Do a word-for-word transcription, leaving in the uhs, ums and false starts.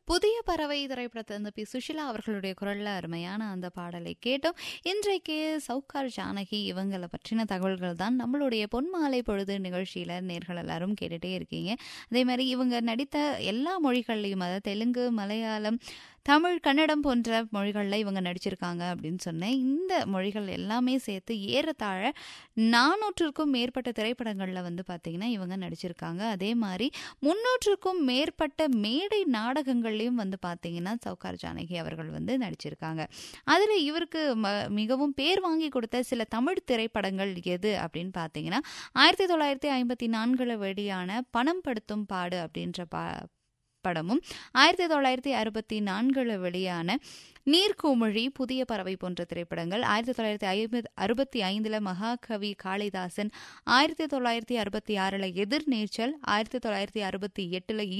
புதிய பறவை திரைப்படத்திலிருந்து பி சுஷிலா அவர்களுடைய குரல்ல அருமையான அந்த பாடலை கேட்டோம். இன்றைக்கு சவுகார் ஜானகி இவங்களை பற்றின தகவல்கள் தான் நம்மளுடைய பொன்மாலை பொழுது நிகழ்ச்சியில நேர்கள் எல்லாரும் கேட்டுட்டே இருக்கீங்க. அதே மாதிரி இவங்க நடித்த எல்லா மொழிகள்லையும், அதாவது தெலுங்கு, மலையாளம், தமிழ், கன்னடம் போன்ற மொழிகளில் இவங்க நடிச்சிருக்காங்க அப்படின்னு சொன்னேன். இந்த மொழிகள் எல்லாமே சேர்த்து ஏறத்தாழ நானூற்றுக்கும் மேற்பட்ட திரைப்படங்களில் வந்து பார்த்தீங்கன்னா இவங்க நடிச்சிருக்காங்க. அதே மாதிரி முன்னூற்றுக்கும் மேற்பட்ட மேடை நாடகங்கள்லையும் வந்து பார்த்தீங்கன்னா சவுகார் ஜானகி அவர்கள் வந்து நடிச்சிருக்காங்க. அதில் இவருக்கு ம மிகவும் பேர் வாங்கி கொடுத்த சில தமிழ் திரைப்படங்கள் எது அப்படின்னு பார்த்தீங்கன்னா, ஆயிரத்தி தொள்ளாயிரத்தி ஐம்பத்தி நான்குல வெளியான பணம் படுத்தும் பாடு அப்படின்ற பா படமும், ஆயிரத்தி தொள்ளாயிரத்தி அறுபத்தி நான்குல வெளியான நீர்க்குமிழி, புதிய பறவை போன்ற திரைப்படங்கள், ஆயிரத்தி தொள்ளாயிரத்தி ஐம்பது அறுபத்தி ஐந்துல மகாகவி காளிதாசன், ஆயிரத்தி தொள்ளாயிரத்தி அறுபத்தி ஆறுல எதிர்நீச்சல், ஆயிரத்தி தொள்ளாயிரத்தி அறுபத்தி எட்டுல